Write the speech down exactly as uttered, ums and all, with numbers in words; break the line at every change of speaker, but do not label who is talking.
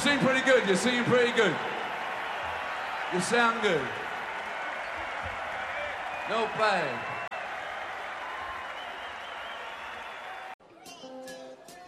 sing pretty good. You're singing pretty good. You sound good. No bad.